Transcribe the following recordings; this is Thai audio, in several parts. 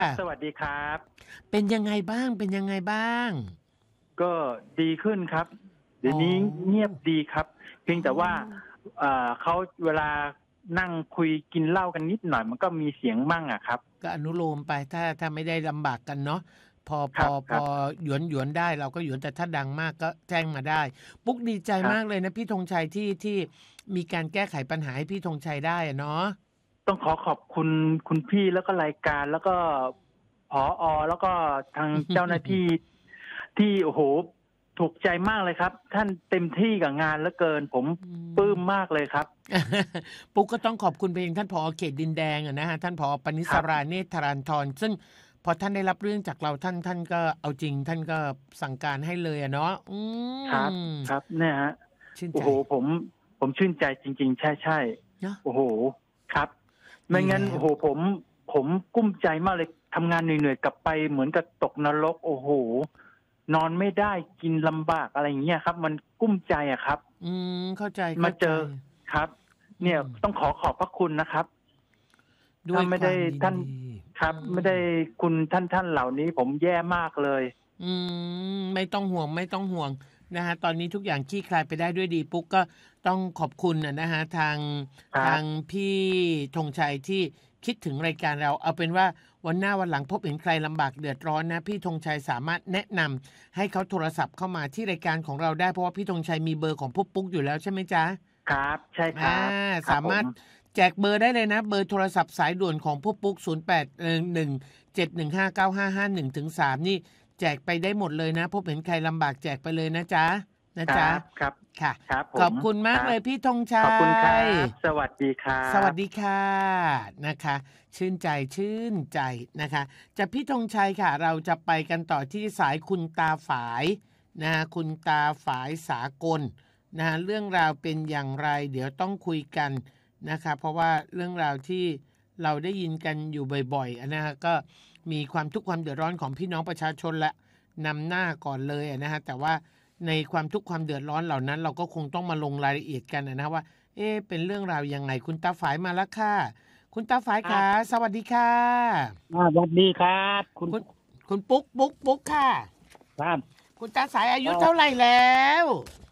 สวัสดีครับเป็นยังไงบ้างเป็นยังไงบ้างก็ดีขึ้นครับเดี๋อ๋อยวนี้เงียบดีครับเพียงแต่อ๋อว่าเขาเวลานั่งคุยกินเหล้ากันนิดหน่อยมันก็มีเสียงมั่งอะครับก็อนุโลมไปถ้าไม่ได้ลำบากกันเนาะพอพครับอพอครับหยวนได้เราก็หยวนแต่ถ้าดังมากก็แจ้งมาได้ปุ๊กดีใจครับมากเลยนะพี่ธงชัยที่มีการแก้ไขปัญหาให้พี่ธงชัยได้อะเนาะต้องขอบคุณคุณพี่แล้วก็รายการแล้วก็ผอแล้วก็ทางเจ้าหน้าที่ที่โอ้โหถูกใจมากเลยครับท่านเต็มที่กับงานเหลือเกินผมอืปลื้มมมากเลยครับปุ๊กก็ต้องขอบคุณไปยังท่านผอเขตดินแดงอะนะฮะท่านผอปณิครับสราเนตรธารานทรซึ่งพอท่านได้รับเรื่องจากเราท่านก็เอาจริงท่านก็สั่งการให้เลยอะเนาะครับมครับเนี่ยฮะชื่นใจโอ้โหผมชื่นใจจริงๆใช่เนาะโอ้โหครับไม่ดีแล้วงั้นโอ้โหผมกุ้มใจมากเลยทำงานเหนื่อยๆกลับไปเหมือนกับตกนรกโอ้โหนอนไม่ได้กินลำบากอะไรอย่างเงี้ยครับมันกุ้มใจอะครับเข้าใจมาเข้าใจเจอครับอืเนี่ยมต้องขอบพระคุณนะครับด้วยถ้าไม่ได้ความยินท่านดีครับไม่ได้คุณท่านเหล่านี้ผมแย่มากเลยไม่ต้องห่วงไม่ต้องห่วงนะฮะตอนนี้ทุกอย่างคลี่คลายไปได้ด้วยดีปุ๊กก็ต้องขอบคุณนะฮะทางครับพี่ธงชัยที่คิดถึงรายการเราเอาเป็นว่าวันหน้าวันหลังพบเห็นใครลำบากเดือดร้อนนะพี่ธงชัยสามารถแนะนำให้เขาโทรศัพท์เข้ามาที่รายการของเราได้เพราะว่าพี่ธงชัยมีเบอร์ของพวกปุ๊กอยู่แล้วใช่ไหมจ๊ะครับใช่คอ่ารับครับผมสามารถแจกเบอร์ได้เลยนะเบอร์โทรศัพท์สายด่วนของพวกปุ๊ก0817159551-3นี่แจกไปได้หมดเลยนะพบเห็นใครลำบากแจกไปเลยนะจ๊ะนะจ๊ะครับครับค่ะครับผมขอบคุณคมากรับเลยพี่ธงชัขอบคุณครัยบ สวัสดีครัสวับสดีค่ะนะคะชื่นใจชื่นใจนะคะจากพี่ธงชัยค่ะเราจะไปกันต่อที่สายคุณตาฝายนะคุณตาฝายสากลนะเรื่องราวเป็นอย่างไรเดี๋ยวต้องคุยกันนะคะเพราะว่าเรื่องราวที่เราได้ยินกันอยู่บ่อยๆนะฮะก็มีความทุกข์ความเดือดร้อนของพี่น้องประชาชนและนำหน้าก่อนเลยนะฮะแต่ว่าในความทุกข์ความเดือดร้อนเหล่านั้นเราก็คงต้องมาลงรายละเอียดกันนะว่าเป็นเรื่องราวยังไงคุณตาฝายมาแล้วค่ะคุณตาฝายค่ะครับสวัสดีค่ะสวัสดีครับคุณคุณคุณปุ๊กค่ะครับคุณตาสายอายุเท่าไหร่แล้ว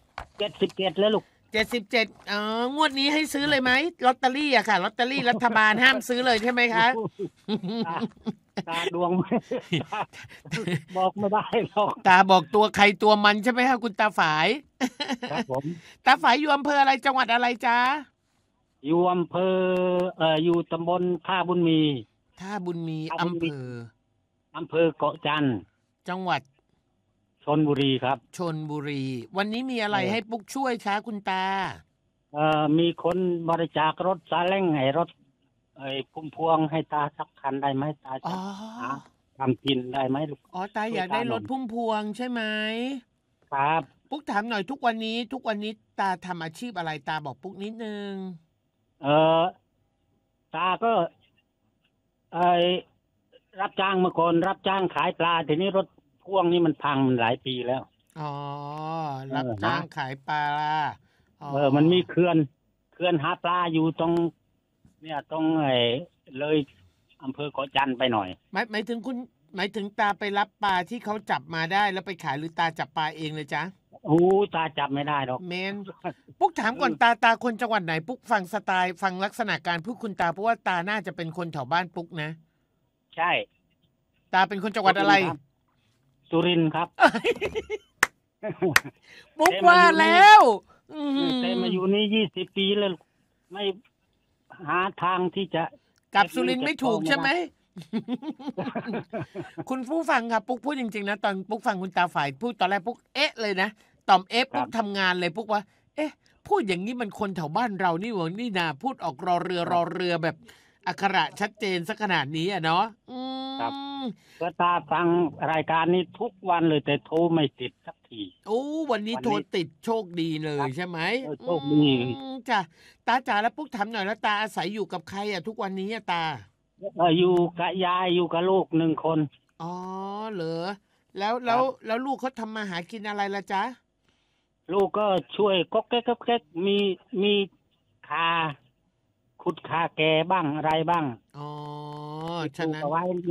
77แล้วลูก 77งวดนี้ให้ซื้อเลยไหมลอตเตอรี่อะค่ะลอตเตอรี่รัฐบาลห้ามซื้อเลยใช่ไหมคะตาตาดวงไม่บอกไม่ได้หรอกตาบอกตัวใครตัวมันใช่ไหมคะคุณตาฝายครับผมตาฝายอยู่อำเภออะไรจังหวัดอะไรจ๊ะอยู่อำเภออยู่ตำบลท่าบุญมีท่าบุญมีท่าบุญมีอำเภอเกาะจันทร์จังหวัดชลบุรีครับชลบุรีวันนี้มีอะไรเออให้ปุ๊กช่วยคะคุณตามีคนบริจาครถซาเล้งให้รถพุ่มพวงให้ตาสักคันได้ไหมตาอ๋อจะหาทำกินได้ไหมลูกตาอยากได้รถพุ่มพวงใช่ไหมครับปุ๊กถามหน่อยทุกวันนี้ตาทำอาชีพอะไรตาบอกปุ๊กนิดนึงเออตาก็ไอรับจ้างเมื่อก่อนรับจ้างขายปลาทีนี้รถพ่วงนี่มันพังมันหลายปีแล้วอ๋อเอรับอจ้างขายปลาอ๋อมันมีเขื่อนหาปลาอยู่ตรง เนี่ยตรงเลยอำเภอเกาะจันทร์ไปหน่อยหมายถึงหมายถึงตาไปรับปลาที่เขาจับมาได้แล้วไปขายหรือตาจับปลาเองเลยจ๊ะโอ้ตาจับไม่ได้หรอกเมนปุ๊กถามก่อนตาคนจังหวัดไหนปุ๊กฟังสไตล์ฟังลักษณะการพูดคุณตาเพราะว่าตาน่าจะเป็นคนแถวบ้านปุ๊กนะใช่ตาเป็นคนจังหวัดอะไรสุรินทร์ครับปุ๊กว่าแล้วแต่มาอยู่นี่20 ปีแล้วไม่หาทางที่จะกลับสุรินทร์ไม่ถูกใช่ไหม คุณผู้ฟังครับปุ๊กพูดจริงๆนะตอนปุ๊กฟังคุณตาฝ่ายพูดตอนแรกปุ๊กเลยนะต่อมปุ๊กทำงานเลยปุ๊กว่าพูดอย่างนี้มันคนแถวบ้านเรานี่หว่านี่นาพูดออกรอเรือแบบอักขระชัดเจนสักขนาดนี้เนาะครับก็ตาฟังรายการนี้ทุกวันเลยแต่โทรไม่ติดสักทีวันนี้โทรติดโชคดีเลยใช่ไหมโชคดีจ้ะตาจ๋าแล้วปุ๊กถามหน่อยแล้วตาอาศัยอยู่กับใครทุกวันนี้ตาอยู่กับยายอยู่กับลูก1 คนอ๋อเหรอแล้วลูกเขาทำมาหากินอะไรละจ๊ะลูกก็ช่วยก๊อกแก๊กมีคาขุดคาแกบ้างอะไรบ้างอ๋อฉะนั้นเอาไว้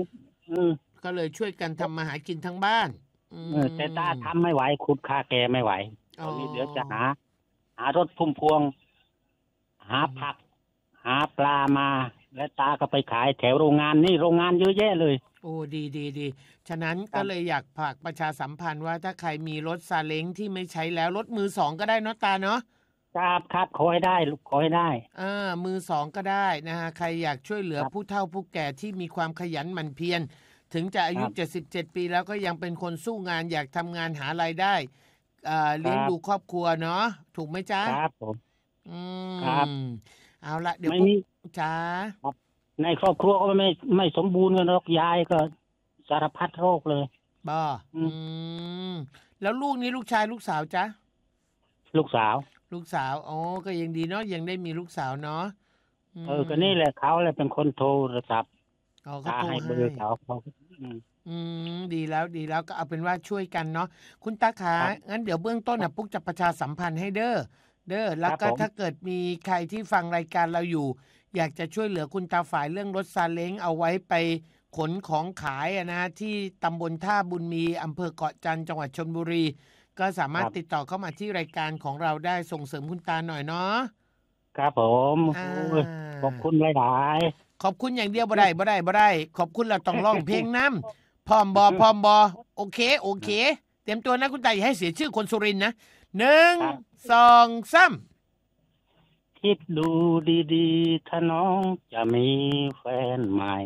อืมก็เลยช่วยกันทำมาหากินทั้งบ้านแต่ตาทำไม่ไหวขุดคาแกไม่ไหวตอนนี้เดี๋ยวจะหารถพุ่มพวงหาผักหาปลามา และตาก็ไปขายแถวโรงงานนี่โรงงานเยอะแยะเลยโอ้ดีฉะนั้นก็เลยอยากฝากประชาสัมพันธ์ว่าถ้าใครมีรถซาเล้งที่ไม่ใช้แล้วรถมือสองก็ได้เนาะตาเนาะครับขอให้ได้ลูกขอให้ได้มือสองก็ได้นะฮะใครอยากช่วยเหลือผู้เฒ่าผู้แก่ที่มีความขยันหมั่นเพียรถึงจะอายุ77ปีแล้วก็ยังเป็นคนสู้งานอยากทำงานหารายได้เลี้ยงดูครอบครัวเนาะถูกไหมจ๊ะครับผมครับเอาละเดี๋ยวจ้าในครอบครัวก็ไม่สมบูรณ์กันหรอกยายก็สารพัดโรคเลยบ่แล้วลูกนี้ลูกชายลูกสาวจ๊ะลูกสาวอ๋อก็ยังดีเนาะยังได้มีลูกสาวเนาะก็นี่แหละเขาเลยเป็นคนโทรศัพท์เขาโทรให้เบอร์เขาดีแล้วก็เอาเป็นว่าช่วยกันเนาะคุณตาขางั้นเดี๋ยวเบื้องต้นปุ๊กจะประชาสัมพันธ์ให้เด้อแล้วก็ถ้าเกิดมีใครที่ฟังรายการเราอยู่อยากจะช่วยเหลือคุณตาฝ่ายเรื่องรถซาเล้งเอาไว้ไปขนของขายนะที่ตำบลท่าบุญมีอำเภอเกาะจันทร์จังหวัดชลบุรีก็สามารถติดต่อเข้ามาที่รายการของเราได้ส่งเสริมคุณตาหน่อยเนาะครับผมขอบคุณหลายๆขอบคุณอย่างเดียวบ่ได้ขอบคุณเราต้องร้องเพลงน้ำพร้อมบอโอเคเตรียมตัวนะคุณตาอย่าให้เสียชื่อคนสุรินทร์นะ1 2 3 คิดดูดีๆถ้าน้องจะมีแฟนใหม่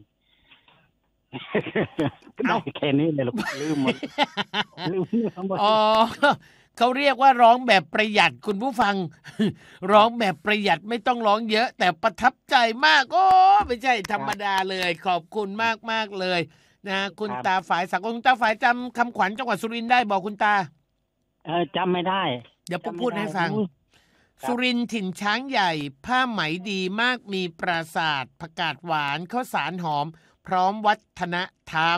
ได้แค่นี้เลยลูกลืมหมดอ๋อเขาเรียกว่าร้องแบบประหยัดคุณผู้ฟังร้องแบบประหยัดไม่ต้องร้องเยอะแต่ประทับใจมากโอ้ไม่ใช่ธรรมดาเลยขอบคุณมากเลยนะคุณตาฝ่ายสักคุณตาฝ่ายจำคำขวัญจังหวัดสุรินทร์ได้บอกคุณตาจำไม่ได้เดี๋ยวพูดให้ฟังสุรินทร์ถิ่นช้างใหญ่ผ้าไหมดีมากมีปราสาทผักกาดหวานข้าวสารหอมพร้อมวัฒนธรรม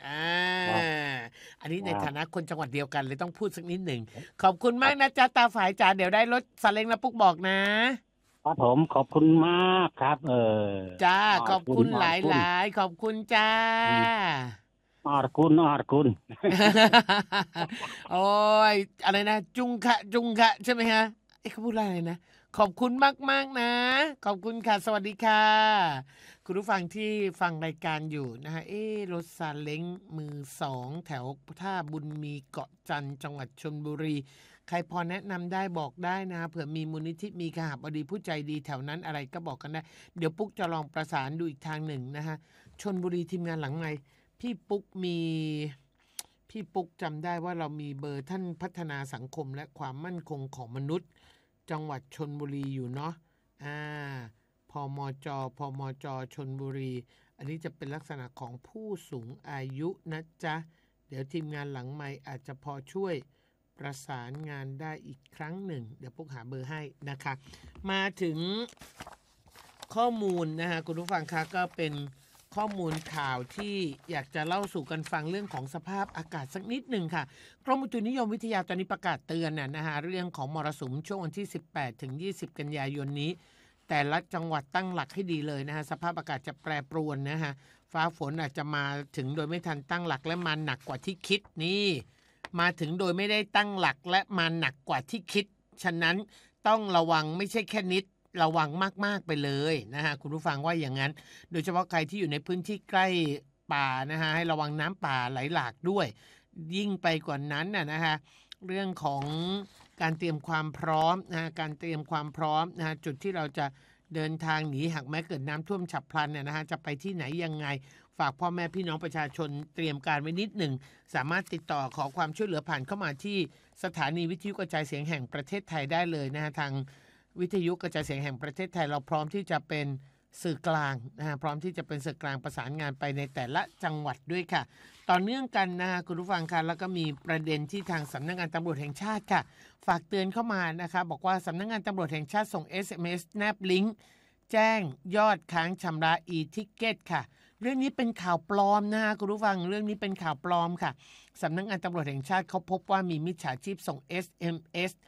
อันนี้ในฐานะคนจังหวัดเดียวกันเลยต้องพูดสักนิดหนึ่งขอบคุณมากนะจ๊ะตาฝ่ายจ๋าเดี๋ยวได้รถซาเล้งแล้วปุ๊กบอกนะครับผมขอบคุณมากครับจ้าขอบคุณหลายขอบคุณจ้าอรคุณโอ้ยอะไรนะจุงคะใช่ไหมฮะเขาพูดอะไรนะขอบคุณมากนะขอบคุณค่ะสวัสดีค่ะคุณผู้ฟังที่ฟังรายการอยู่นะฮะรถซาเล้งมือสองแถวท่าบุญมีเกาะจันทร์จังหวัดชลบุรีใครพอแนะนำได้บอกได้นะเผื่อมีมูลนิธิมีขหบดีผู้ใจดีแถวนั้นอะไรก็บอกกันได้เดี๋ยวปุ๊กจะลองประสานดูอีกทางหนึ่งนะฮะชลบุรีทีมงานหลังไงพี่ปุ๊กจำได้ว่าเรามีเบอร์ท่านพัฒนาสังคมและความมั่นคงของมนุษย์จังหวัดชลบุรีอยู่เนาะพมจชลบุรีอันนี้จะเป็นลักษณะของผู้สูงอายุนะจ๊ะเดี๋ยวทีมงานหลังไมค์อาจจะพอช่วยประสานงานได้อีกครั้งหนึ่งเดี๋ยวปุ๊กหาเบอร์ให้นะคะมาถึงข้อมูลนะฮะคุณผู้ฟังคะก็เป็นข้อมูลข่าวที่อยากจะเล่าสู่กันฟังเรื่องของสภาพอากาศสักนิดหนึ่งค่ะกรมอุตุนิยมวิทยาตอนนี้ประกาศเตือนนะฮะเรื่องของมรสุมช่วงวันที่18ถึง20กันยายนนี้แต่ละจังหวัดตั้งหลักให้ดีเลยนะฮะสภาพอากาศจะแปรปรวนนะฮะฟ้าฝนอาจจะมาถึงโดยไม่ทันตั้งหลักและมาหนักกว่าที่คิดนี่มาถึงโดยไม่ได้ตั้งหลักและมาหนักกว่าที่คิดฉะนั้นต้องระวังไม่ใช่แค่นิดระวังมากๆไปเลยนะฮะคุณผู้ฟังว่าอย่างนั้นโดยเฉพาะใครที่อยู่ในพื้นที่ใกล้ป่านะฮะให้ระวังน้ำป่าไหลหลากด้วยยิ่งไปกว่านั้นนะฮะเรื่องของการเตรียมความพร้อมนะการเตรียมความพร้อมนะฮะจุดที่เราจะเดินทางหนีหากแม้เกิดน้ำท่วมฉับพลันเนี่ยนะฮะจะไปที่ไหนยังไงฝากพ่อแม่พี่น้องประชาชนเตรียมการไว้นิดหนึ่งสามารถติดต่อขอความช่วยเหลือผ่านเข้ามาที่สถานีวิทยุกระจายเสียงแห่งประเทศไทยได้เลยนะฮะทางวิทยุกระจายเสียงแห่งประเทศไทยเราพร้อมที่จะเป็นสื่อกลางนะฮะพร้อมที่จะเป็นสื่อกลางประสานงานไปในแต่ละจังหวัดด้วยค่ะต่อเนื่องกันนะฮะคุณผู้ฟังค่ะแล้วก็มีประเด็นที่ทางสำนักงานตำรวจแห่งชาติค่ะฝากเตือนเข้ามานะคะบอกว่าสำนักงานตำรวจแห่งชาติส่ง SMS แนบลิงก์แจ้งยอดค้างชำระ e-ticket ค่ะเรื่องนี้เป็นข่าวปลอมนะฮะคุณผู้ฟังเรื่องนี้เป็นข่าวปลอมค่ะสำนักงานตำรวจแห่งชาติเขาพบว่ามีมิจฉาชีพส่ง SMS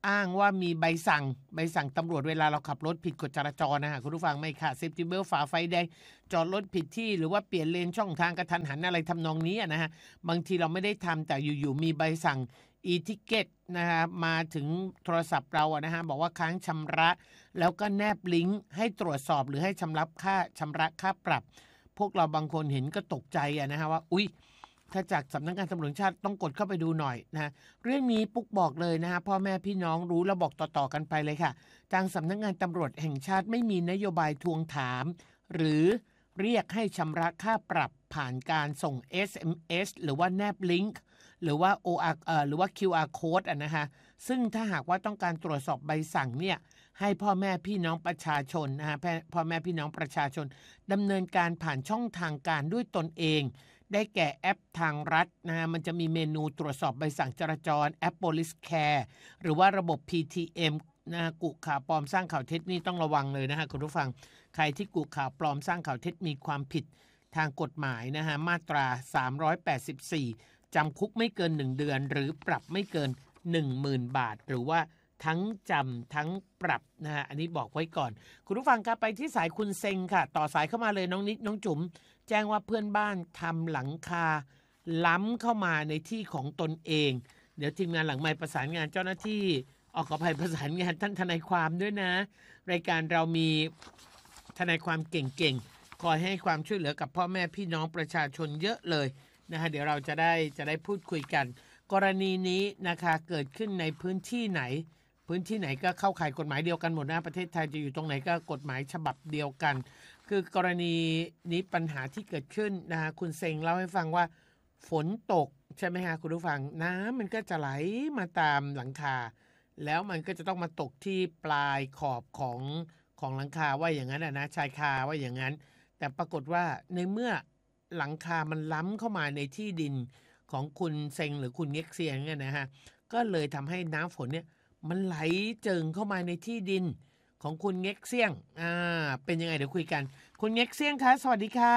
อ้างว่ามีใบสั่งตำรวจเวลาเราขับรถผิดกฎจราจรนะฮะคุณผู้ฟังไม่ค่ะเซฟตี้เบลต์ฝ่าไฟแดงจอดรถผิดที่หรือว่าเปลี่ยนเลนช่องทางกระทันหันอะไรทำนองนี้นะฮะบางทีเราไม่ได้ทำแต่อยู่ๆมีใบสั่งe-ticket นะฮะมาถึงโทรศัพท์เรานะฮะบอกว่าค้างชำระแล้วก็แนบลิงก์ให้ตรวจสอบหรือให้ชำระค่าปรับพวกเราบางคนเห็นก็ตกใจนะฮะว่าอุ๊ยถ้าจากสำนักงานตำรวจแห่งชาติต้องกดเข้าไปดูหน่อยนะเรื่องนี้ปุ๊กบอกเลยนะฮะพ่อแม่พี่น้องรู้แล้วบอกต่อๆกันไปเลยค่ะทางสำนักงานตำรวจแห่งชาติไม่มีนโยบายทวงถามหรือเรียกให้ชำระค่าปรับผ่านการส่ง SMS หรือว่าแนบลิงก์หรือว่า หรือว่า QR code นะฮะซึ่งถ้าหากว่าต้องการตรวจสอบใบสั่งเนี่ยให้พ่อแม่พี่น้องประชาชนนะฮะพ่อแม่พี่น้องประชาชนดำเนินการผ่านช่องทางการด้วยตนเองได้แก่แอปทางรัฐนะฮะมันจะมีเมนูตรวจสอบใบสั่งจราจรแอป Police Care หรือว่าระบบ PTM นะกุข่าวปลอมสร้างข่าวเท็จนี่ต้องระวังเลยนะฮะคุณผู้ฟังใครที่กุข่าวปลอมสร้างข่าวเท็จมีความผิดทางกฎหมายนะฮะมาตรา384จำคุกไม่เกิน1เดือนหรือปรับไม่เกิน 10,000 บาทหรือว่าทั้งจำทั้งปรับนะฮะอันนี้บอกไว้ก่อนคุณผู้ฟังครับไปที่สายคุณเซงค่ะต่อสายเข้ามาเลยน้องนิดน้องจุ๋มแจ้งว่าเพื่อนบ้านทำหลังคาล้ำเข้ามาในที่ของตนเองเดี๋ยวทีมงานหลังไมค์ประสานงานเจ้าหน้าที่ขออภัยประสานงานท่านทนายความด้วยนะรายการเรามีทนายความเก่งๆคอยให้ความช่วยเหลือกับพ่อแม่พี่น้องประชาชนเยอะเลยนะฮะเดี๋ยวเราจะได้พูดคุยกันกรณีนี้นะคะเกิดขึ้นในพื้นที่ไหนก็เข้าข่ายกฎหมายเดียวกันหมดนะประเทศไทยจะอยู่ตรงไหนก็กฎหมายฉบับเดียวกันคือกรณีนี้ปัญหาที่เกิดขึ้นนะฮะคุณเซงเล่าให้ฟังว่าฝนตกใช่ไหมฮะคุณผู้ฟังน้ำมันก็จะไหลมาตามหลังคาแล้วมันก็จะต้องมาตกที่ปลายขอบของหลังคาว่าอย่างนั้นนะชายคาว่าอย่างนั้นแต่ปรากฏว่าในเมื่อหลังคามันล้ำเข้ามาในที่ดินของคุณเซงหรือคุณเง็กเซียงเนี่ยนะฮะก็เลยทำให้น้ำฝนเนี่ยมันไหลเจิ่งเข้ามาในที่ดินของคุณเง็กเซียงเป็นยังไงเดี๋ยวคุยกันคุณเง็กเซียงคะสวัสดีค่ะ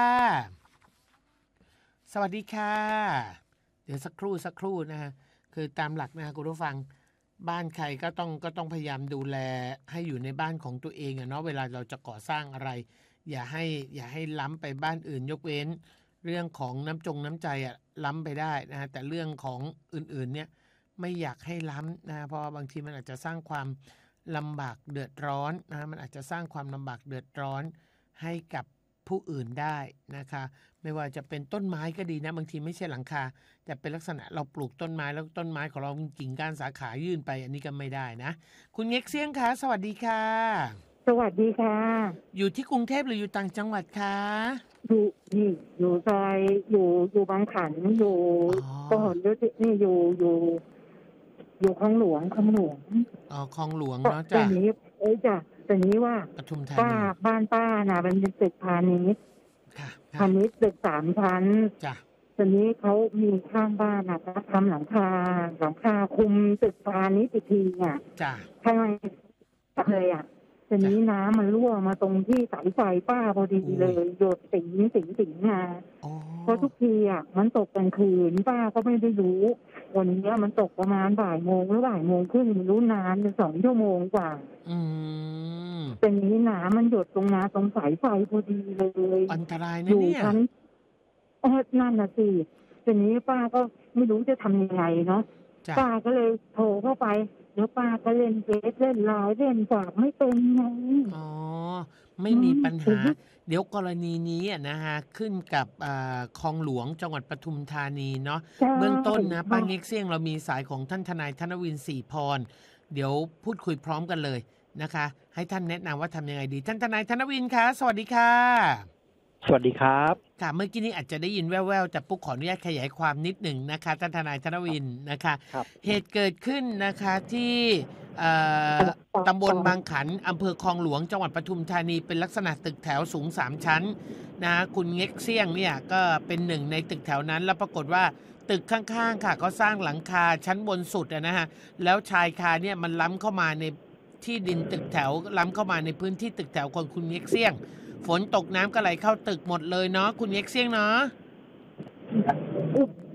สวัสดีค่ะเดี๋ยวสักครู่นะฮะคือตามหลักนะคุณผู้ฟังบ้านใครก็ต้องพยายามดูแลให้อยู่ในบ้านของตัวเองเนาะเวลาเราจะก่อสร้างอะไรอย่าให้ล้ำไปบ้านอื่นยกเว้นเรื่องของน้ำใจล้ำไปได้นะฮะแต่เรื่องของอื่นๆเนี่ยไม่อยากให้ล้ำนะเพราะบางทีมันอาจจะสร้างความลำบากเดือดร้อนนะมันอาจจะสร้างความลำบากเดือดร้อนให้กับผู้อื่นได้นะคะไม่ว่าจะเป็นต้นไม้ก็ดีนะบางทีไม่ใช่หลังคาแต่เป็นลักษณะเราปลูกต้นไม้แล้วต้นไม้ของเรากิ่งก้านสาขายื่นไปอันนี้ก็ไม่ได้นะคุณเง็กเซียงคะสวัสดีค่ะสวัสดีค่ะอยู่ที่กรุงเทพหรืออยู่ต่างจังหวัดคะอยู่ซอยอยู่บางขันอยู่พหลโยธินนี่อยู่คลองหลวงคลองหลวงเนาะจ้ะแต่นี้ว่าปทุมธานีบ้านป้าน่ะมันเป็นตึกพาณิชย์ตึก3 ชั้นจ้ะตอนนี้เขามีข้างบ้านน่ะทำหลังคาคุมตึกพาณิชย์อีกทีอ่ะจ้ะข้างในเลยอ่ะตอนนี้น้ำมันรั่วมาตรงที่สายไฟป้าพอดีเลยหยดติ๋งมาเพราะทุกทีอ่ะมันตกกลางคืนป้าก็ไม่ได้รู้วันนี้มันตกประมาณบ่ายโมงหรือบ่ายโมงครึ่งไม่รู้นานเป็น2 ชั่วโมงกว่าตอนนี้น้ำมันหยดตรงสายไฟพอดีเลยอันตรายนะเนี่ยนั่นน่ะสิตอนนี้ป้าก็ไม่รู้จะทำยังไงเนาะป้าก็เลยโทรเข้าไปแล้วป้าก็เล่นเฟซเล่นไลน์เล่นฝากไม่เป็นไงไม่มีปัญหาเดี๋ยวกรณีนี้นะฮะขึ้นกับคลองหลวงจังหวัดปทุมธานีเนาะเบื้องต้นนะป้าเง็กเซียงเรามีสายของท่านทนายธนวินศรีพรเดี๋ยวพูดคุยพร้อมกันเลยนะคะให้ท่านแนะนำว่าทำยังไงดีท่านทนายธนวินคะสวัสดีค่ะสวัสดีครับค่ะเมื่อกี้นี้อาจจะได้ยินแว่วๆแต่ปุ๊กขออนุญาตขยายความนิดหนึ่งนะคะท่านทนายธนวินนะคะเหตุเกิดขึ้นนะคะที่ตำบลบางขันอำเภอคลองหลวงจังหวัดปทุมธานีเป็นลักษณะตึกแถวสูง3 ชั้นนะคุณเง็กเซียงเนี่ยก็เป็นหนึ่งในตึกแถวนั้นแล้วปรากฏว่าตึกข้างๆค่ะเขาสร้างหลังคาชั้นบนสุดนะฮะแล้วชายคาเนี่ยมันล้ำเข้ามาในที่ดินตึกแถวล้ำเข้ามาในพื้นที่ตึกแถวของคุณเง็กเซียงฝนตกน้ำก็ไหลเข้าตึกหมดเลยเนาะคุณเง็กเซียงเนาะ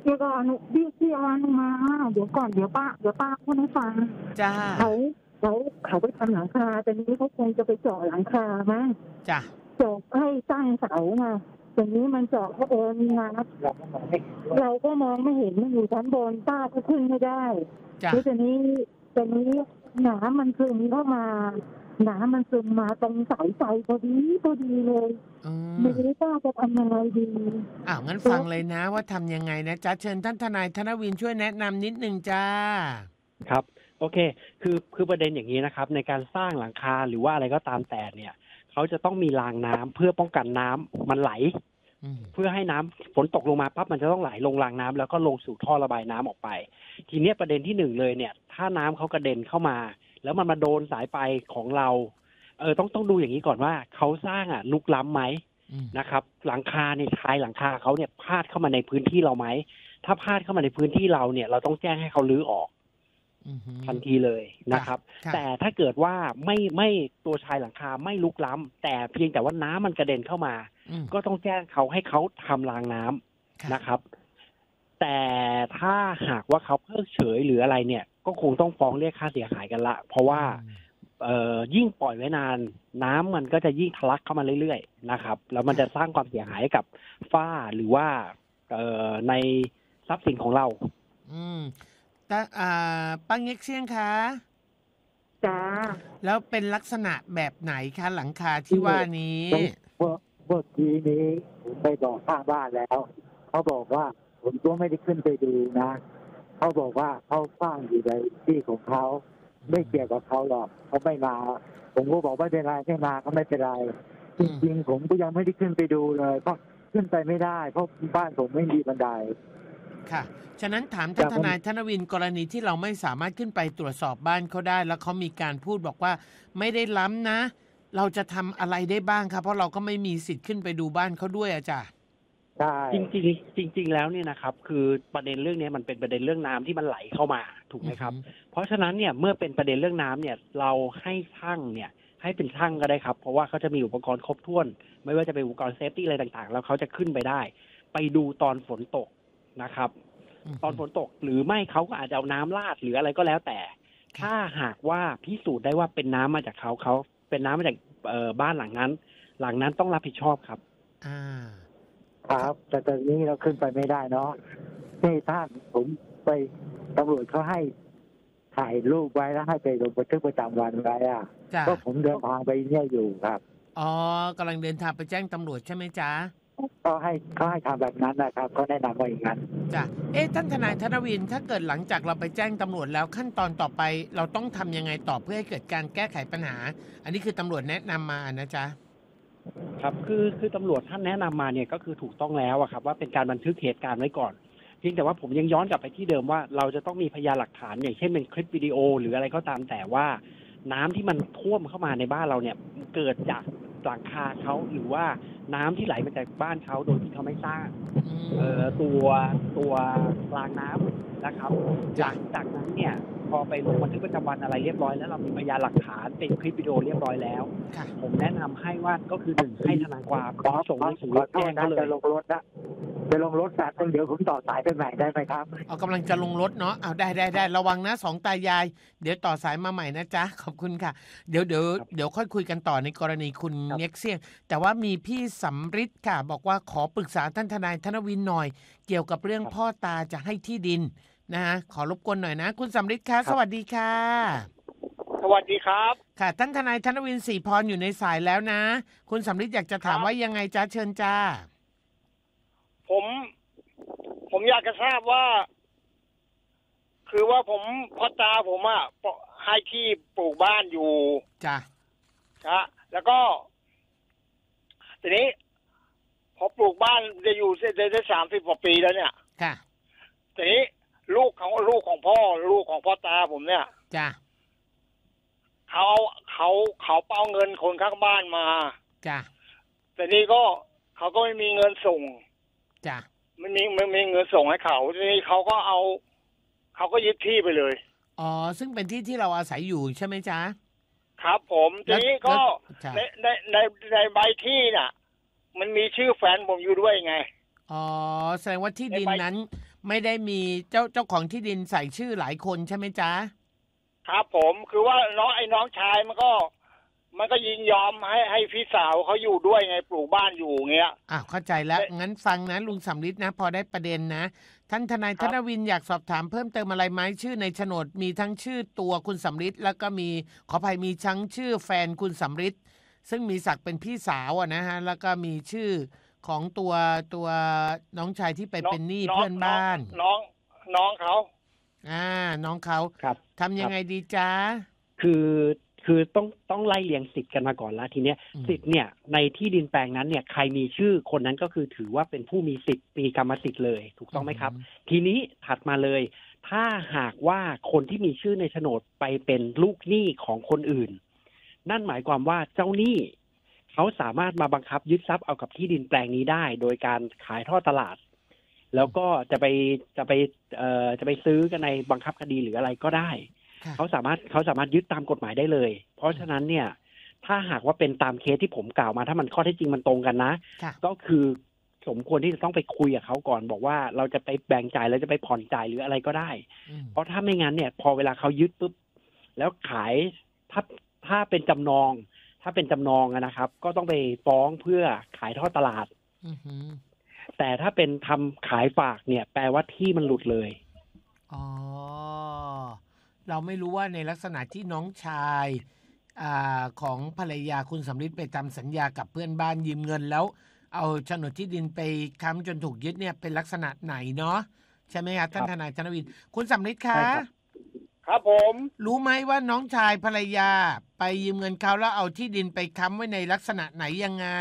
เดี๋ยวก่อนพี่ออนมาเดี๋ยวก่อนเดี๋ยวป้าพูดให้ฟังจ้าเขาไปทำหลังคาแต่นี้เขาคงจะไปเจาะหลังคามั้งจ้าเจาะให้ตั้งเสาไงแต่นี้มันเจาะเพราะมีน้ำเราก็มองไม่เห็นมันอยู่ชั้นบนป้าก็ขึ้นไม่ได้แล้วแต่นี้น้ำมันซึมเข้ามาน้ำมันซึมมาตรงสายไฟพอดีเลยไม่รู้ป้าจะทำยังไงดีงั้นฟังเลยนะว่าทำยังไงนะจ๊ะเชิญท่านทนายธนวินช่วยแนะนำนิดนึงจ้าครับโอเคคือประเด็นอย่างนี้นะครับในการสร้างหลังคาหรือว่าอะไรก็ตามแต่เนี่ยเขาจะต้องมีรางน้ำเพื่อป้องกันน้ำมันไหลเพื่อให้น้ำฝนตกลงมาปั๊บมันจะต้องไหลลงรางน้ำแล้วก็ลงสู่ท่อระบายน้ำออกไปทีนี้ประเด็นที่หนึ่งเลยเนี่ยถ้าน้ำเขากระเด็นเข้ามาแล้วมันมาโดนสายไฟของเราต้องดูอย่างนี้ก่อนว่าเขาสร้างลุกล้ำไหมนะครับหลังคาเนี่ยชายหลังคาเขาเนี่ยพาดเข้ามาในพื้นที่เราไหมถ้าพาดเข้ามาในพื้นที่เราเนี่ยเราต้องแจ้งให้เขารื้อออกทันทีเลยนะครับแต่ถ้าเกิดว่าไม่ตัวชายหลังคาไม่ลุกล้ำแต่เพียงแต่ว่าน้ำมันกระเด็นเข้ามาก็ต้องแจ้งเขาให้เขาทำรางน้ำนะครับแต่ถ้าหากว่าเขาเพิกเฉยหรืออะไรเนี่ยก็คงต้องฟ้องเรียกค่าเสียหายกันละเพราะว่ายิ่งปล่อยไว้นานน้ำมันก็จะยิ่งทะลักเข้ามาเรื่อยๆนะครับแล้วมันจะสร้างความเสียหายกับฝ้าหรือว่าในทรัพย์สินของเราแต่ป้าเง็กเซี่ยงคะจ้าแล้วเป็นลักษณะแบบไหนคะหลังคาที่ว่านี้เมื่อกี้นี้ผมไปบอกข้างบ้านแล้วเขาบอกว่าผมก็ไม่ได้ขึ้นไปดูนะเขาบอกว่าเขาสร้างอยู่ในที่ของเขาไม่เกี่ยวกับเขาหรอกเขาไม่มาผมก็บอกไม่เป็นไรไม่มาก็ไม่เป็นไรจริงๆผมก็ยังไม่ได้ขึ้นไปดูเลยเพราะขึ้นไปไม่ได้เพราะบ้านผมไม่มีบันไดค่ะฉะนั้นถามท่านทนายธนวินกรณีที่เราไม่สามารถขึ้นไปตรวจสอบบ้านเขาได้แล้วเขามีการพูดบอกว่าไม่ได้ล้ำนะเราจะทำอะไรได้บ้างครับเพราะเราก็ไม่มีสิทธิ์ขึ้นไปดูบ้านเขาด้วยอาจารย์จริงแล้วเนี่ยนะครับคือประเด็นเรื่องนี้มันเป็นประเด็นเรื่องน้ำที่มันไหลเข้ามาถูกไหมครับเพราะฉะนั้นเนี่ยเมื่อเป็นประเด็นเรื่องน้ำเนี่ยเราให้ช่างเนี่ยให้เป็นช่างก็ได้ครับเพราะว่าเขาจะมีอุปกรณ์ครบถ้วนไม่ว่าจะเป็นอุปกรณ์เซฟตี้อะไรต่างๆแล้วเขาจะขึ้นไปได้ไปดูตอนฝนตกนะครับตอนฝนตกหรือไม่เขาก็อาจจะเอาน้ำราดหรืออะไรก็แล้วแต่ถ้าหากว่าพิสูจน์ได้ว่าเป็นน้ำมาจากเขาเป็นน้ำมาจากบ้านหลังนั้นต้องรับผิดชอบครับครับแต่ตอนนี้เราขึ้นไปไม่ได้เนาะที่ท่านผมไปตำรวจเขาให้ถ่ายรูปไว้แล้วให้ไปลงบันทึกประจำวันไว้ก็ผมเดินทางไปเนี่ยอยู่ครับกำลังเดินทางไปแจ้งตำรวจใช่ไหมจ๊ะก็ให้ทำแบบนั้นนะครับก็แนะนำว่าอย่างนั้นจ้ะท่านทนายธนวินถ้าเกิดหลังจากเราไปแจ้งตำรวจแล้วขั้นตอนต่อไปเราต้องทำยังไงต่อเพื่อให้เกิดการแก้ไขปัญหาอันนี้คือตำรวจแนะนำมานะจ๊ะครับคือตำรวจท่านแนะนำมาเนี่ยก็คือถูกต้องแล้วครับว่าเป็นการบันทึกเหตุการณ์ไว้ก่อนเพียงแต่ว่าผมยังย้อนกลับไปที่เดิมว่าเราจะต้องมีพยานหลักฐานอย่างเช่นเป็นคลิปวิดีโอหรืออะไรก็ตามแต่ว่าน้ำที่มันท่วมเข้ามาในบ้านเราเนี่ยเกิดจากหลังคาเขาหรือว่าน้ำที่ไหลมาจากบ้านเขาโดยที่เขาไม่สร้างตัวรางน้ำนะครับจากนั้นเนี่ยพอไปลงบันทึกประจำวันอะไรเรียบร้อยแล้วเรามีพยานหลักฐานเป็นคลิปวิดีโอเรียบร้อยแล้วผมแนะนำให้ว่าก็คือ1ให้ทนายความส่งหนังสือแจ้งเขาเลยจะลงรถแต่เดี๋ยวผมต่อสายไปใหม่ได้ไหมครับกำลังจะลงรถเนาะเอาได้ระวังนะ2ตายายเดี๋ยวต่อสายมาใหม่นะจ๊ะขอบคุณค่ะเดี๋ยวค่อยคุยกันต่อในกรณีคุณเง็กเซี่ยงแต่ว่ามีพี่สำริดค่ะบอกว่าขอปรึกษาท่านทนายธนวินหน่อยเกี่ยวกับเรื่องพ่อตาจะให้ที่ดินนะฮะขอรบกวนหน่อยนะคุณสำริดค่ะสวัสดีค่ะสวัสดีครับค่ะท่านทนายธนวินศรีพรอยู่ในสายแล้วนะคุณสำริดอยากจะถามว่ายังไงจ๊ะเชิญจ้าผมอยากจะทราบว่าคือว่าพ่อตาผมให้ที่ปลูกบ้านอยู่จ้ะแล้วก็ทีนี้พอปลูกบ้านจะอยู่ได้30 กว่าปีแล้วเนี่ยค่ะทีนี้ลูกของพ่อตาผมเนี่ยจ้ะเขาเอาเงินคนข้างบ้านมาจ้ะแต่นี้ก็เขาก็ไม่มีเงินส่งจ้ะไม่มีเงินส่งให้เขาทีนี้เขาก็ยึดที่ไปเลยซึ่งเป็นที่ที่เราอาศัยอยู่ใช่ไหมจ๊ะครับผมทีนี้ก็ในใบที่น่ะมันมีชื่อแฟนผมอยู่ด้วยไงแสดงว่าที่ดินนั้นไม่ได้มีเจ้าของที่ดินใส่ชื่อหลายคนใช่ไหมจ๊ะครับผมคือว่าน้องชายมันก็ยินยอมให้พี่สาวเขาอยู่ด้วยไงปลูกบ้านอยู่เงี้ยเข้าใจแล้วงั้นฟังนะลุงสำริดนะพอได้ประเด็นนะท่านทนายธนวินอยากสอบถามเพิ่มเติมอะไรไหมชื่อในโฉนดมีทั้งชื่อตัวคุณสำริดแล้วก็มีขออภัยมีทั้งชื่อแฟนคุณสำริดซึ่งมีศักดิ์เป็นพี่สาวนะฮะแล้วก็มีชื่อของตัวน้องชายที่ไปเป็นหนี้เพื่อนบ้านน้องเขาน้องเขาทำยังไงดีจ๊ะคือต้องไล่เรียงสิทธิ์กันมาก่อนแล้วทีเนี้ยสิทธิ์เนี่ยในที่ดินแปลงนั้นเนี่ยใครมีชื่อคนนั้นก็คือถือว่าเป็นผู้มีสิทธิ์มีกรรมสิทธิ์เลยถูกต้องไหมครับทีนี้ถัดมาเลยถ้าหากว่าคนที่มีชื่อในโฉนดไปเป็นลูกหนี้ของคนอื่นนั่นหมายความว่าเจ้าหนี้เขาสามารถมาบังคับยึดทรัพย์เอากับที่ดินแปลงนี้ได้โดยการขายทอดตลาดแล้วก็จะไปซื้อกันในบังคับคดีหรืออะไรก็ได้เขาสามารถยึดตามกฎหมายได้เลยเพราะฉะนั้นเนี่ยถ้าหากว่าเป็นตามเคสที่ผมกล่าวมาถ้ามันข้อเท็จจริงมันตรงกันนะก็คือสมควรที่จะต้องไปคุยกับเขาก่อนบอกว่าเราจะไปแบ่งจ่ายแล้วจะไปผ่อนจ่ายหรืออะไรก็ได้เพราะถ้าไม่งั้นเนี่ยพอเวลาเขายึดปุ๊บแล้วขายถ้าเป็นจำนองนะครับก็ต้องไปฟ้องเพื่อขายทอดตลาดแต่ถ้าเป็นทำขายฝากเนี่ยแปลว่าที่มันหลุดเลยเราไม่รู้ว่าในลักษณะที่น้องชายของภรรยาคุณสำริดไปทำสัญญากับเพื่อนบ้านยืมเงินแล้วเอาโฉนดที่ดินไปค้ำจนถูกยึดเนี่ยเป็นลักษณะไหนเนาะใช่ไหมครับท่านทนายธนวินคุณสำริดคะครับผมรู้ไหมว่าน้องชายภรรยาไปยืมเงินเขาแล้วเอาที่ดินไปค้ำไว้ในลักษณะไหนยังไง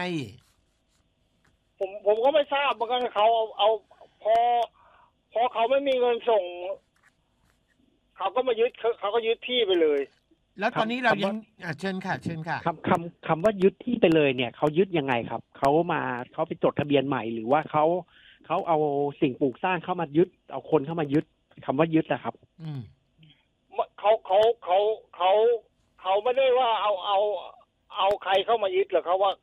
ผมก็ไม่ทราบเหมือนกันเขาเอาพอเขาไม่มีเงินส่งเขาก็มายึดเขาก็ยึดที่ไปเลยแล้วตอนนี้เรายังเชิญค่ะคำว่ายึดที่ไปเลยเนี่ยเขายึดยังไงครับเขาไปจดทะเบียนใหม่หรือว่าเขาเอาสิ่งปลูกสร้างเข้ามายึดเอาคนเข้ามายึดคำว่ายึดนะครับเขาไม่ได้ว่าเอาใครเข้ามายึดหรอกเขาว่า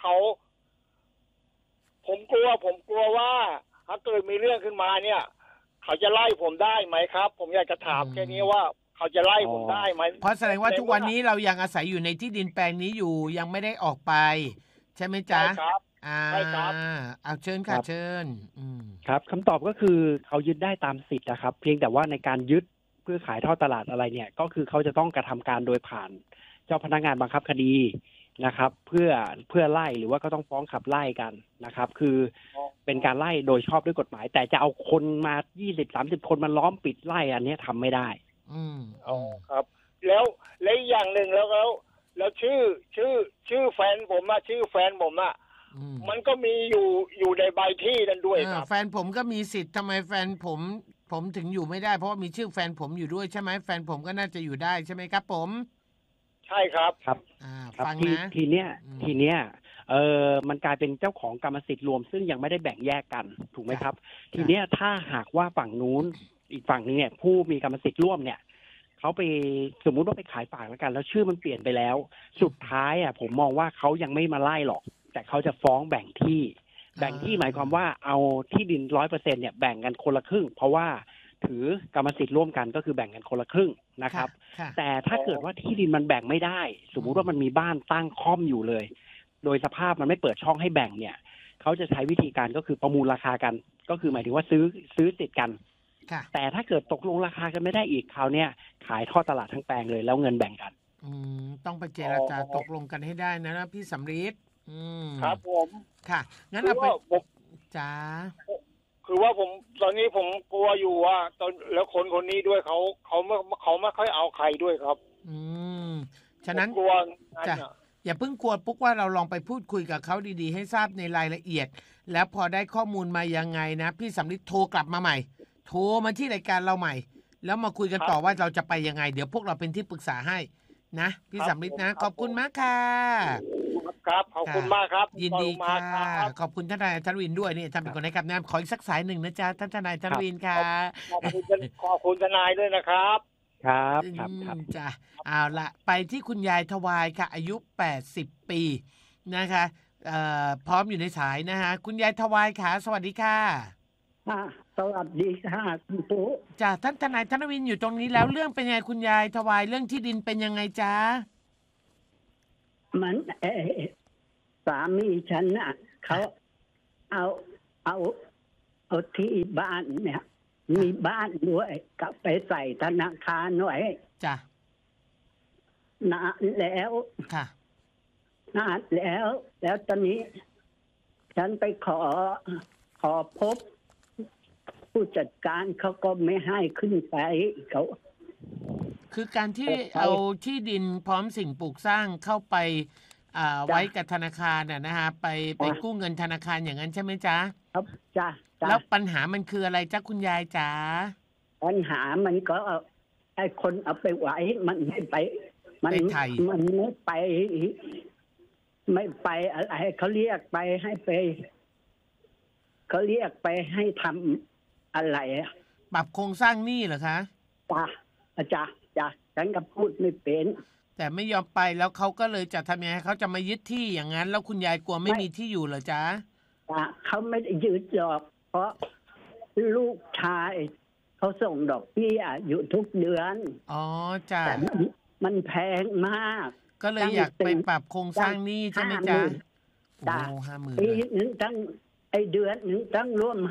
ผมกลัวว่าถ้าเกิดมีเรื่องขึ้นมาเนี่ยเขาจะไล่ผมได้ไหมครับผมอยากจะถามแค่นี้ว่าเขาจะไล่ผมได้ไหมเพราะแสดงว่าทุกวันนี้เรายังอาศัยอยู่ในที่ดินแปลงนี้อยู่ยังไม่ได้ออกไปใช่ไหมจ๊ะใช่ครับใช่ครับเอาเชิญค่ะเชิญครับคำตอบก็คือเขายึดได้ตามสิทธิ์นะครับเพียงแต่ว่าในการยึดเพื่อขายทอดตลาดอะไรเนี่ยก็คือเขาจะต้องกระทำการโดยผ่านเจ้าพนักงานบังคับคดีนะครับเพื่อไล่หรือว่าก็ต้องฟ้องขับไล่กันนะครับคือเป็นการไล่โดยชอบด้วยกฎหมายแต่จะเอาคนมา 20-30 คนมาล้อมปิดไล่อันนี้ทำไม่ได้ครับแล้วอย่างหนึ่งแล้วชื่อแฟนผมมันก็มีอยู่ในใบที่นั่นด้วยครับแฟนผมก็มีสิทธิ์ทำไมแฟนผมถึงอยู่ไม่ได้เพราะว่ามีชื่อแฟนผมอยู่ด้วยใช่ไหมแฟนผมก็น่าจะอยู่ได้ใช่ไหมครับผมใช่ครับฟังนะทีเนี้ยมันกลายเป็นเจ้าของกรรมสิทธิ์รวมซึ่งยังไม่ได้แบ่งแยกกันถูกไหมครับทีเนี้ยถ้าหากว่าฝั่งนู้นอีกฝั่งนึงเนี่ยผู้มีกรรมสิทธิ์ร่วมเนี่ยเขาไปสมมุติว่าไปขายฝากแล้วกันแล้วชื่อมันเปลี่ยนไปแล้วสุดท้ายผมมองว่าเขายังไม่มาไล่หรอกแต่เขาจะฟ้องแบ่งที่หมายความว่าเอาที่ดิน 100% เนี่ยแบ่งกันคนละครึ่งเพราะว่าถือกรรมสิทธิ์ร่วมกันก็คือแบ่งกันคนละครึ่งนะครับแต่ถ้าเกิดว่าที่ดินมันแบ่งไม่ได้สมมุติว่ามันมีบ้านตั้งค่อมอยู่เลยโดยสภาพมันไม่เปิดช่องให้แบ่งเนี่ยเขาจะใช้วิธีการก็คือประมูลราคากันก็คือหมายถึงว่าซื้อติดกันแต่ถ้าเกิดตกลงราคากันไม่ได้อีกคราวนี้ขายทอดตลาดทั้งแปลงเลยแล้วเงินแบ่งกันต้องไปเจรจาตกลงกันให้ได้นะพี่สำริดครับผมค่ะงั้นเอาไปจ้าคือว่าผมตอนนี้ผมกลัวอยู่ว่าตอนแล้วคนนี้ด้วยเขาไม่ค่อยเอาใครด้วยครับฉะนั้นกลัวจ้ะอย่าเพิ่งกลัวปุ๊กว่าเราลองไปพูดคุยกับเขาดีๆให้ทราบในรายละเอียดแล้วพอได้ข้อมูลมายังไงนะพี่สำริดโทรกลับมาใหม่โทรมาที่รายการเราใหม่แล้วมาคุยกันต่อว่าเราจะไปยังไงเดี๋ยวพวกเราเป็นที่ปรึกษาให้นะพี่สำริดนะขอบคุณมากค่ะครับขอบคุณมากครับยินดีค่ะขอบคุณท่านทนายธนวินด้วยนี่ท่านเป็นคนให้คำแนะนำขออีกสักสายหนึ่งนะจ๊ะท่านทนายธนวินค่ะขอบคุณทนายด้วยนะครับครับจ้ะเอาละไปที่คุณยายทวายค่ะอายุ80ปีนะคะพร้อมอยู่ในสายนะฮะคุณยายทวายค่ะสวัสดีค่ะสวัสดีค่ะคุณปุ๊จ้ะท่านทนายธนวินอยู่ตรงนี้แล้วเรื่องเป็นยังไงคุณยายถวายเรื่องที่ดินเป็นยังไงจ๊ะมันสามีฉันน่ะเขาเอาที่บ้านเนี่ย มีบ้านด้วยก็ไปใส่ธนาคารไว้จ้ะนานแล้วค่ะนานแล้วตอนนี้ ฉันไปขอพบ ผู้จัดการเขาก็ไม่ให้ขึ้นไปเขาคือการที่เอาที่ดินพร้อมสิ่งปลูกสร้างเข้าไปไว้กับธนาคารน่ะนะฮะไปกู้เงินธนาคารอย่างนั้นใช่ไหมจ๊ะครับจ้ะแล้วปัญหามันคืออะไรจ๊ะคุณยายจ๋าปัญหามันก็ไอ้คนเอาไปไว้มันไม่ไปมันไม่ไปอะไรเขาเรียกไปให้ไปเขาเรียกไปให้ทำอะไรปรับโครงสร้างหนี้เหรอคะจ้ะฉันก็พูดไม่เป็นแต่ไม่ยอมไปแล้วเขาก็เลยจะทำยังไงเขาจะมายึดที่อย่างนั้นแล้วคุณยายกลัวไม่มีที่อยู่เหรอจ๊ะเขาไม่ได้ยึดหรอกเพราะลูกชายเขาส่งดอกเบี้ยอยู่ทุกเดือนอ๋อจ้ะแต่มันแพงมากก็เลยอยากไปปรับโครงสร้างหนี้ใช่ไหมจ๊ะโอ้50,000ปีนึงตั้งเดือนนึงตั้งร่วม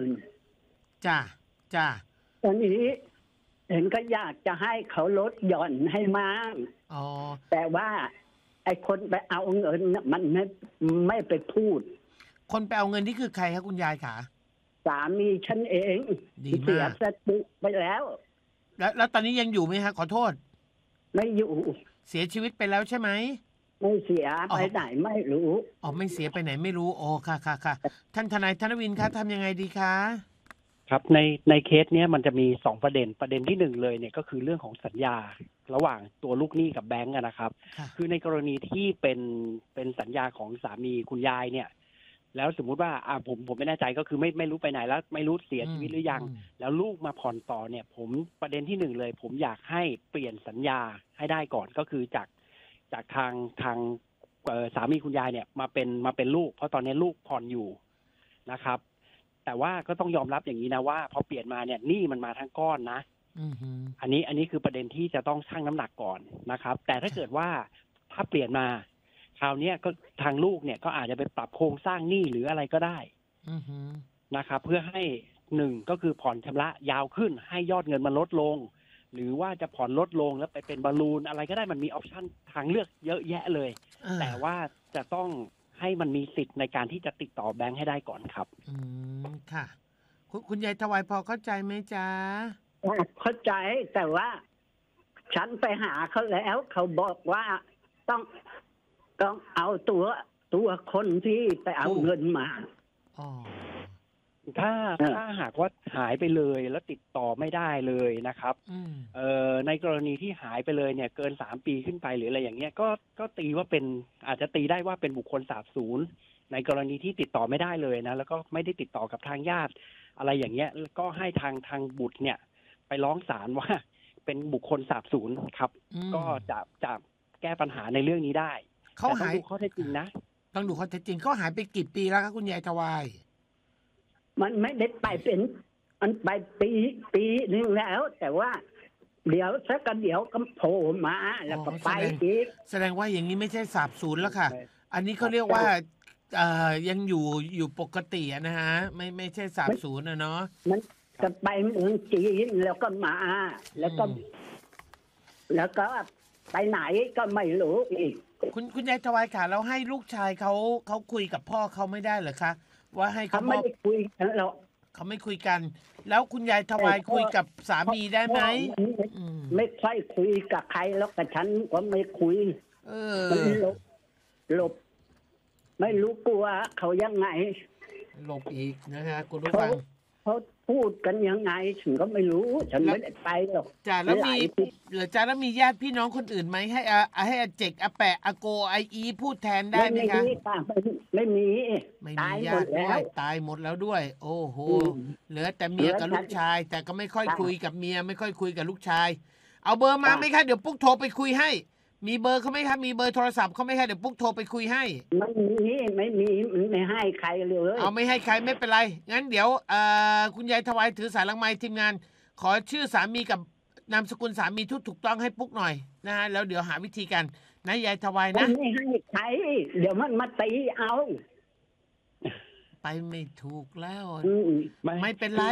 50,000 จ้ะตอนนี้เห็นก็อยากจะให้เขาลดหย่อนให้มากแต่ว่าไอ้คนไปเอาเงินมันไม่ไปพูดคนไปเอาเงินที่คือใครคะคุณยายคะสามีฉันเองเสียสติไปแล้วแล้วตอนนี้ยังอยู่ไหมคะขอโทษไม่อยู่เสียชีวิตไปแล้วใช่ไหมไม่เสียไปไหนไม่รู้ไม่เสียไปไหนไม่รู้ค่ะท่านทนายธนวินคะทำยังไงดีคะครับในเคสเนี้ยมันจะมี2ประเด็นที่1เลยเนี่ยก็คือเรื่องของสัญญาระหว่างตัวลูกหนี้กับแบงก์นะครับคือในกรณีที่เป็นสัญญาของสามีคุณยายเนี่ยแล้วสมมุติว่าผมไม่แน่ใจก็คือไม่รู้ไปไหนแล้วไม่รู้เสียชีวิตหรือยังแล้วลูกมาผ่อนต่อเนี่ยผมประเด็นที่1เลยผมอยากให้เปลี่ยนสัญญาให้ได้ก่อนก็คือจากทางสามีคุณยายเนี่ยมาเป็นลูกเพราะตอนนี้ลูกผ่อนอยู่นะครับแต่ว่าก็ต้องยอมรับอย่างนี้นะว่าพอเปลี่ยนมาเนี่ยหนี้มันมาทั้งก้อนนะอันนี้คือประเด็นที่จะต้องชั่งน้ำหนักก่อนนะครับแต่ถ้าเกิดว่าถ้าเปลี่ยนมาคราวนี้ก็ทางลูกเนี่ยก็อาจจะไปปรับโครงสร้างหนี้หรืออะไรก็ได้นะครับเพื่อให้1ก็คือผ่อนชำระยาวขึ้นให้ยอดเงินมันลดลงหรือว่าจะผ่อนลดลงแล้วไปเป็นบอลลูนอะไรก็ได้มันมีออปชั่นทางเลือกเยอะแยะเลยแต่ว่าจะต้องให้มันมีสิทธิ์ในการที่จะติดต่อแบงค์ให้ได้ก่อนครับค่ะคุณยายถวายพอเข้าใจไหมจ๊ะเข้าใจแต่ว่าฉันไปหาเขาแล้วเขาบอกว่าต้องเอาตัวคนที่ไปเอาเงินมาถ้าหากว่าหายไปเลยแล้วติดต่อไม่ได้เลยนะครับในกรณีที่หายไปเลยเนี่ยเกิน3 ปีขึ้นไปหรืออะไรอย่างเงี้ยก็ตีว่าเป็นอาจจะตีได้ว่าเป็นบุคคลสาบสูญในกรณีที่ติดต่อไม่ได้เลยนะแล้วก็ไม่ได้ติดต่อกับทางญาติอะไรอย่างเงี้ยก็ให้ทางบุตรเนี่ยไปร้องศาลว่าเป็นบุคคลสาบสูญครับก็จะแก้ปัญหาในเรื่องนี้ได้เขาหายดูข้อเท็จจริงนะต้องดูข้อเท็จจริงเขาหายไปกี่ปีแล้วครับคุณยายถวายมันไม่ได้ไปเป็นมันไปปีนึงแล้วแต่ว่าเดี๋ยวก็โผล่มาแล้วก็ไปอีกแสดงว่าอย่างนี้ไม่ใช่สาบสูญแล้วค่ะอันนี้เขาเรียกว่ายังอยู่ปกตินะฮะไม่ใช่สาบสูญนะเนาะมันจะไปเมืองจีนแล้วก็มาแล้วก็ไปไหนก็ไม่รู้อีกคุณยายถวายค่ะแล้วให้ลูกชายเขาคุยกับพ่อเขาไม่ได้เหรอคะว่าให้เขาไม่ได้คุยกันหรอกเขาไม่คุยกันแล้วคุณยายถวายคุยกับสามีได้ไหมไม่ค่อยคุยกับใครแล้วกับฉันก็ไม่คุยหลบไม่รู้กลัวเขายังไงหลบอีกนะฮะคุณผู้ฟังเขาพูดกันยังไงฉันก็ไม่รู้ฉันไม่ได้ไปหรอกจ้าแล้วมีญาติพี่น้องคนอื่นไหมให้อาเจกอาแปะอาโกไออีพูดแทนได้ไหมคะไม่มีญาติด้วยตายหมดแล้วด้วยโอ้โหเหลือแต่เมียกับลูกชายแต่ก็ไม่ค่อยคุยกับเมียไม่ค่อยคุยกับลูกชายเอาเบอร์มาไหมคะเดี๋ยวปุ๊กโทรไปคุยให้มีเบอร์เขาไหมครับมีเบอร์โทรศัพท์เขาไหมครับเดี๋ยวปุ๊กโทรไปคุยให้ไม่มีไม่ให้ใครเลยเอาไม่ให้ใครไม่เป็นไรงั้นเดี๋ยวคุณยายถวายถือสายหลังไมค์ทีมงานขอชื่อสามีกับนามสกุลสามีถูกต้องให้ปุ๊กหน่อยนะฮะแล้วเดี๋ยวหาวิธีกันนะยายถวายนะไม่ให้ใครเดี๋ยวมันมาตีเอาไปไม่ถูกแล้วไม่เป็นไร